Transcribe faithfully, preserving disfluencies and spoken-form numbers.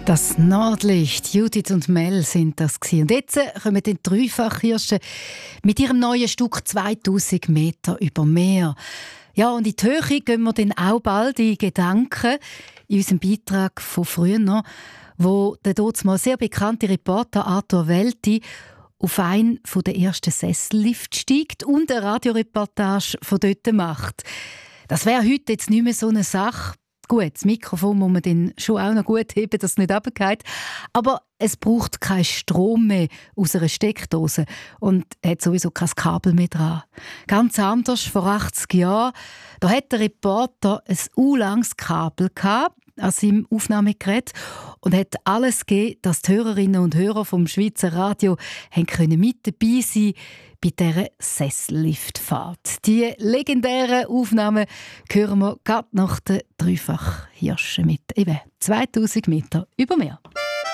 Das Nordlicht, Judith und Mel sind das gewesen. Und jetzt kommen die Dreifachhirsche mit ihrem neuen Stück zweitausend Meter über Meer. Ja, und in die Höhe gehen wir dann auch bald in Gedanken in unserem Beitrag von früher noch, wo der dort mal sehr bekannte Reporter Arthur Welti auf einen der ersten Sessellifte steigt und eine Radioreportage von dort macht. Das wäre heute jetzt nicht mehr so eine Sache. Gut, das Mikrofon muss man dann schon auch noch gut heben, dass es nicht runterfällt. Aber es braucht keinen Strom mehr aus einer Steckdose und hat sowieso kein Kabel mehr dran. Ganz anders, vor achtzig Jahren, da hat der Reporter ein u-langes Kabel gehabt an seinem Aufnahmegerät und hat alles gegeben, dass die Hörerinnen und Hörer vom Schweizer Radio haben können mit dabei sein bei dieser Sesselliftfahrt. Die legendären Aufnahmen hören wir gerade nach den Dreifachhirschen mit eben zweitausend Meter über Meer.